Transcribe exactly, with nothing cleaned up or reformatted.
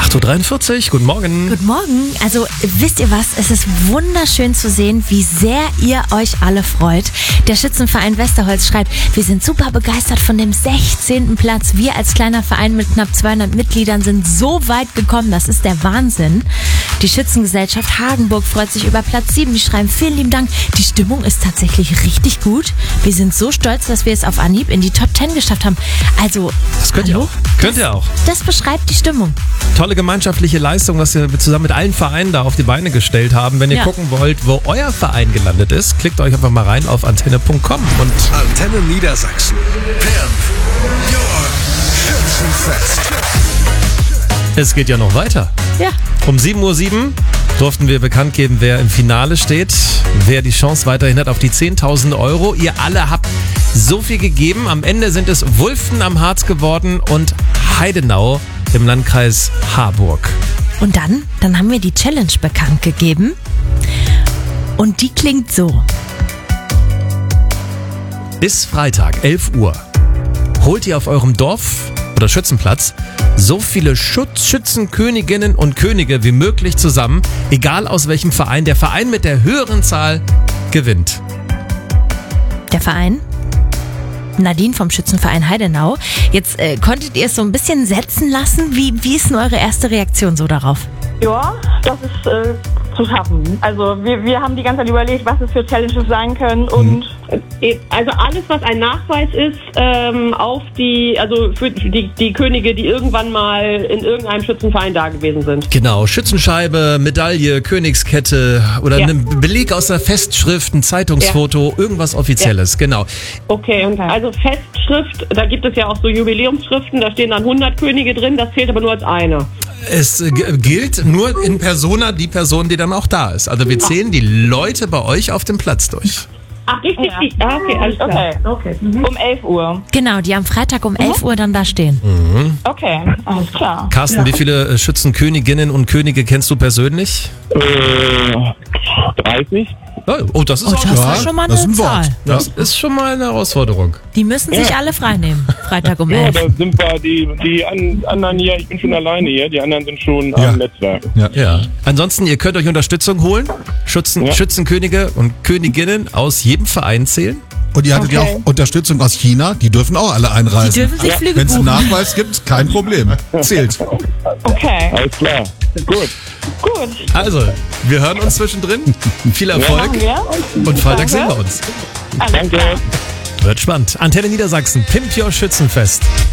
acht Uhr dreiundvierzig, guten Morgen. Guten Morgen. Also wisst ihr was? Es ist wunderschön zu sehen, wie sehr ihr euch alle freut. Der Schützenverein Westerholz schreibt, wir sind super begeistert von dem sechzehnten Platz. Wir als kleiner Verein mit knapp zweihundert Mitgliedern sind so weit gekommen. Das ist der Wahnsinn. Die Schützengesellschaft Hagenburg freut sich über Platz sieben. Die schreiben, vielen lieben Dank. Die Stimmung ist tatsächlich richtig gut. Wir sind so stolz, dass wir es auf Anhieb in die Top zehn geschafft haben. Also, Das könnt ihr hallo? auch. Könnt ihr auch. Das beschreibt die Stimmung. Tolle gemeinschaftliche Leistung, was wir zusammen mit allen Vereinen da auf die Beine gestellt haben. Wenn ihr Ja. gucken wollt, wo euer Verein gelandet ist, klickt euch einfach mal rein auf antenne punkt com. Und Antenne Niedersachsen. Pimp Your Schützenfest. es geht ja noch weiter. Ja. Um sieben Uhr sieben durften wir bekannt geben, wer im Finale steht, wer die Chance weiterhin hat auf die zehntausend Euro. Ihr alle habt so viel gegeben. Am Ende sind es Wulften am Harz geworden und Heidenau im Landkreis Harburg. Und dann, dann haben wir die Challenge bekannt gegeben. Und die klingt so. Bis Freitag, elf Uhr, holt ihr auf eurem Dorf oder Schützenplatz so viele Schutz Schützenköniginnen und Könige wie möglich zusammen, egal aus welchem Verein. Der Verein mit der höheren Zahl gewinnt. Der Verein? Nadine vom Schützenverein Heidenau. Jetzt äh, konntet ihr es so ein bisschen setzen lassen. Wie, wie ist denn eure erste Reaktion so darauf? Ja, das ist äh, zu schaffen. Also wir, wir haben die ganze Zeit überlegt, was es für Challenges sein können und äh, also alles, was ein Nachweis ist, ähm, auf die, also für die, die Könige, die irgendwann mal in irgendeinem Schützenverein da gewesen sind. Genau, Schützenscheibe, Medaille, Königskette oder Ja. ein Beleg aus der Festschrift, ein Zeitungsfoto, irgendwas Offizielles, genau. Okay, und also Festschrift, da gibt es ja auch so Jubiläumsschriften, da stehen dann hundert Könige drin, das zählt aber nur als eine. Es äh, g- gilt nur in Persona die Person, die dann auch da ist. Also wir zählen die Leute bei euch auf dem Platz durch. Ach, richtig, Ja. die- ah, okay, alles klar. Okay. Okay. Mhm. um elf Uhr. Genau, die am Freitag um elf Uhr dann da stehen. Okay, alles klar. Carsten, wie viele äh, Schützenköniginnen und Könige kennst du persönlich? Äh, dreißig. Oh, oh, das ist Oh, auch das ja, ist schon mal das eine ist ein Wort. Zahl. Das ist schon mal eine Herausforderung. Die müssen sich alle freinehmen. Freitag um Ja, elf. da sind wir, die, die an, anderen hier, ich bin schon alleine hier, die anderen sind schon Ja. am Netzwerk. Ja. Ansonsten, ihr könnt euch Unterstützung holen. Schützen, Ja. Schützenkönige und Königinnen aus jedem Verein zählen. Und ihr hattet ja Okay. auch Unterstützung aus China, die dürfen auch alle Die einreisen. dürfen sich Flüge Wenn es einen buchen. Nachweis gibt, kein Problem. Zählt. Okay, Alles klar. Gut. gut. Also, wir hören uns zwischendrin. Viel Erfolg. Machen wir. Und Freitag sehen Danke. wir uns. Alles Danke. klar. Wird spannend. Antenne Niedersachsen, Pimp Your Schützenfest.